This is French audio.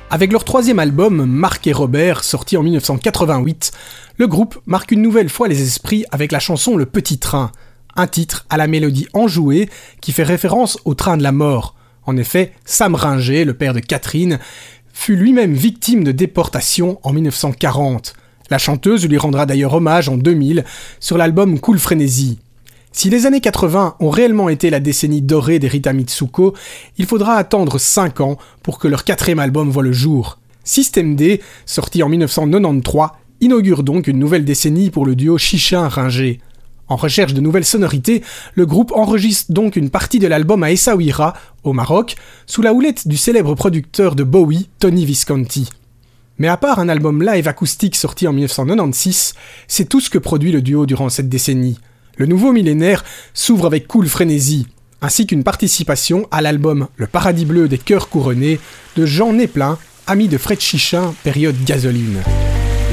Avec leur troisième album, Marc et Robert, sorti en 1988, le groupe marque une nouvelle fois les esprits avec la chanson Le Petit Train, un titre à la mélodie enjouée qui fait référence au train de la mort. En effet, Sam Ringer, le père de Catherine, fut lui-même victime de déportation en 1940. La chanteuse lui rendra d'ailleurs hommage en 2000 sur l'album Cool Frénésie. Si les années 80 ont réellement été la décennie dorée des Rita Mitsuko, il faudra attendre 5 ans pour que leur quatrième album voie le jour. System D, sorti en 1993, inaugure donc une nouvelle décennie pour le duo Chichin-Ringer. En recherche de nouvelles sonorités, le groupe enregistre donc une partie de l'album à Essaouira, au Maroc, sous la houlette du célèbre producteur de Bowie, Tony Visconti. Mais à part un album live acoustique sorti en 1996, c'est tout ce que produit le duo durant cette décennie. Le nouveau millénaire s'ouvre avec Cool Frénésie, ainsi qu'une participation à l'album Le Paradis Bleu des Cœurs Couronnés de Jean Néplin, ami de Fred Chichin, période Gasoline.